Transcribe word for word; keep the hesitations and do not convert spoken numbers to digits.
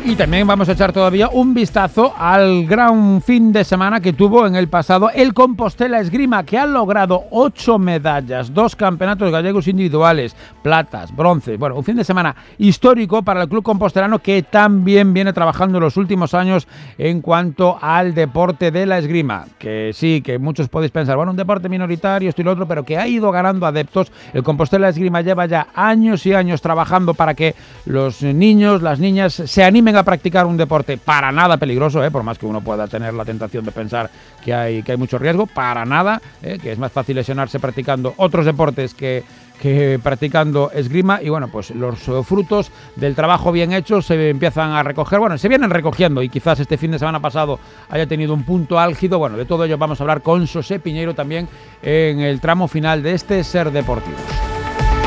Y también vamos a echar todavía un vistazo al gran fin de semana que tuvo en el pasado el Compostela Esgrima, que ha logrado ocho medallas, dos campeonatos gallegos individuales, platas, bronce. Bueno, un fin de semana histórico para el club compostelano, que también viene trabajando en los últimos años en cuanto al deporte de la esgrima. Que sí, que muchos podéis pensar, bueno, un deporte minoritario, esto y lo otro, pero que ha ido ganando adeptos. El Compostela Esgrima lleva ya años y años trabajando para que los niños, las niñas se animen a practicar un deporte para nada peligroso, ¿eh? Por más que uno pueda tener la tentación de pensar que hay, que hay mucho riesgo, para nada, ¿eh? Que es más fácil lesionarse practicando otros deportes que, que practicando esgrima. Y bueno, pues los frutos del trabajo bien hecho se empiezan a recoger, bueno, se vienen recogiendo, y quizás este fin de semana pasado haya tenido un punto álgido. Bueno, de todo ello vamos a hablar con José Piñeiro también en el tramo final de este Ser Deportivos.